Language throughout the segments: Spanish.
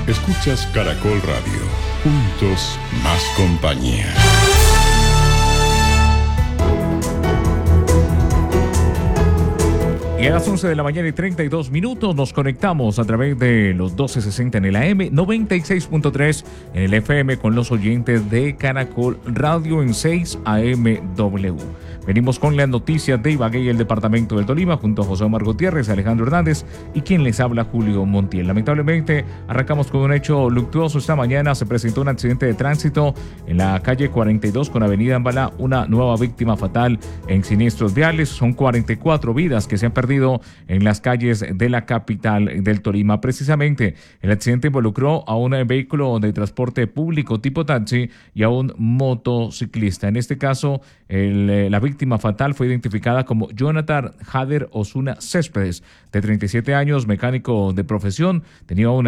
Escuchas Caracol Radio. Juntos más compañía. Y a las 11 de la mañana y 32 minutos nos conectamos a través de los 1260 en el AM, 96.3 en el FM con los oyentes de Caracol Radio en 6 AMW. Venimos con las noticias de Ibagué y el departamento del Tolima junto a José Omar Gutiérrez, Alejandro Hernández y quien les habla, Julio Montiel. Lamentablemente arrancamos con un hecho luctuoso. Esta mañana se presentó un accidente de tránsito en la calle 42 con avenida Ambalá, una nueva víctima fatal en siniestros viales. Son 44 vidas que se han perdido en las calles de la capital del Tolima. Precisamente el accidente involucró a un vehículo de transporte público tipo taxi y a un motociclista. En este caso, la víctima fatal fue identificada como Jonathan Jader Osuna Céspedes, de 37 años, mecánico de profesión. Tenía un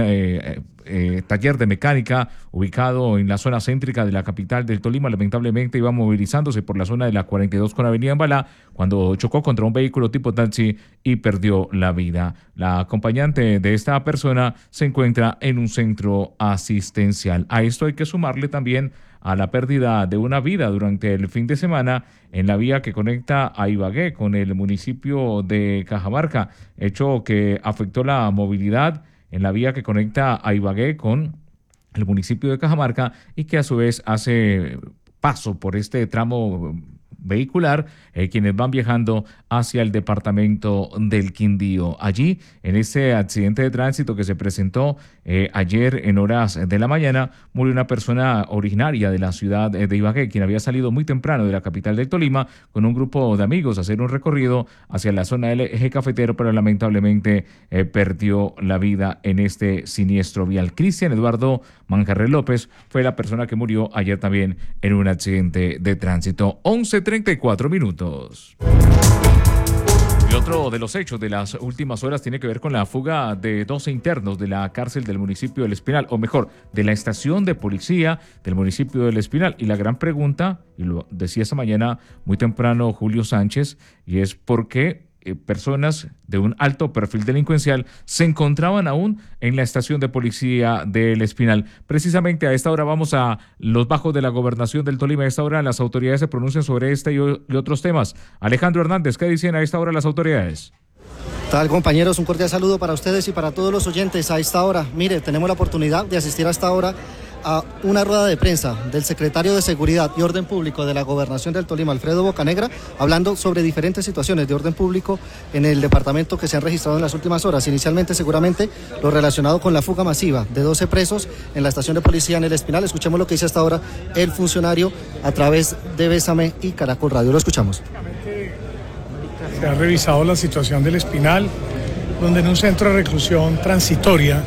taller de mecánica ubicado en la zona céntrica de la capital del Tolima. Lamentablemente iba movilizándose por la zona de la 42 con avenida Ambalá cuando chocó contra un vehículo tipo taxi y perdió la vida. La acompañante de esta persona se encuentra en un centro asistencial. A esto hay que sumarle también a la pérdida de una vida durante el fin de semana en la vía que conecta a Ibagué con el municipio de Cajamarca, hecho que afectó la movilidad en la vía que conecta a Ibagué con el municipio de Cajamarca y que a su vez hace paso por este tramo vehicular, quienes van viajando hacia el departamento del Quindío. Allí, en este accidente de tránsito que se presentó ayer en horas de la mañana, murió una persona originaria de la ciudad de Ibagué, quien había salido muy temprano de la capital del Tolima con un grupo de amigos a hacer un recorrido hacia la zona del eje cafetero, pero lamentablemente perdió la vida en este siniestro vial. Cristian Eduardo Manjarre López fue la persona que murió ayer también en un accidente de tránsito. 11:34 minutos. Y otro de los hechos de las últimas horas tiene que ver con la fuga de 12 internos de la cárcel del municipio del Espinal, o mejor, de la estación de policía del municipio del Espinal. Y la gran pregunta, y lo decía esta mañana muy temprano Julio Sánchez, y es por qué personas de un alto perfil delincuencial se encontraban aún en la estación de policía del Espinal. Precisamente a esta hora vamos a los bajos de la gobernación del Tolima. A esta hora las autoridades se pronuncian sobre este y otros temas. Alejandro Hernández, ¿qué dicen a esta hora las autoridades? Tal, compañeros, un cordial saludo para ustedes y para todos los oyentes a esta hora. Mire, tenemos la oportunidad de asistir a esta hora a una rueda de prensa del secretario de Seguridad y Orden Público de la Gobernación del Tolima, Alfredo Bocanegra, hablando sobre diferentes situaciones de orden público en el departamento que se han registrado en las últimas horas. Inicialmente, seguramente, lo relacionado con la fuga masiva de 12 presos en la estación de policía en el Espinal. Escuchemos lo que dice hasta ahora el funcionario a través de Bésame y Caracol Radio. Lo escuchamos. Se ha revisado la situación del Espinal, donde en un centro de reclusión transitoria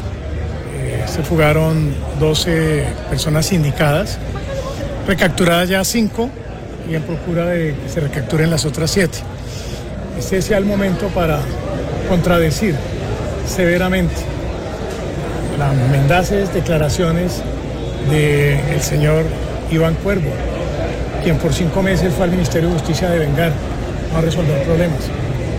se fugaron 12 personas sindicadas, recapturadas ya 5 y en procura de que se recapturen las otras 7. Este sea el momento para contradecir severamente las mendaces declaraciones del señor Iván Cuervo, quien por 5 meses fue al Ministerio de Justicia de vengar, no a resolver problemas.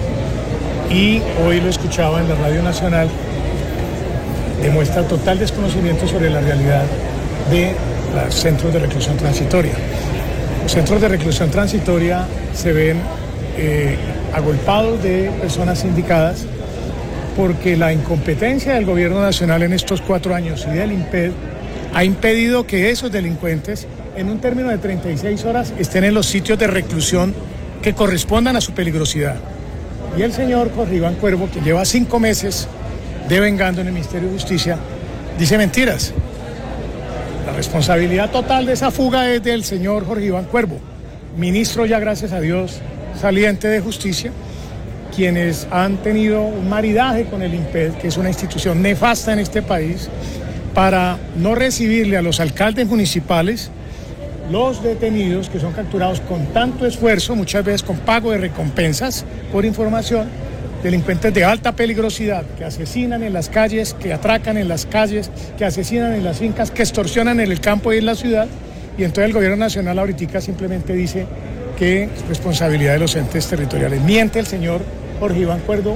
Y hoy lo escuchaba en la Radio Nacional, demuestra total desconocimiento sobre la realidad de los centros de reclusión transitoria. Los centros de reclusión transitoria se ven agolpados de personas sindicadas porque la incompetencia del gobierno nacional en estos 4 años y del INPED ha impedido que esos delincuentes en un término de 36 horas estén en los sitios de reclusión que correspondan a su peligrosidad. Y el señor Jorge Iván Cuervo, que lleva 5 meses devengando en el Ministerio de Justicia, dice mentiras. La responsabilidad total de esa fuga es del señor Jorge Iván Cuervo, ministro ya, gracias a Dios, saliente de Justicia, quienes han tenido un maridaje con el INPED, que es una institución nefasta en este país, para no recibirle a los alcaldes municipales los detenidos que son capturados con tanto esfuerzo, muchas veces con pago de recompensas por información, delincuentes de alta peligrosidad que asesinan en las calles, que atracan en las calles, que asesinan en las fincas, que extorsionan en el campo y en la ciudad. Y entonces el gobierno nacional ahorita simplemente dice que es responsabilidad de los entes territoriales. Miente el señor Jorge Iván Cuervo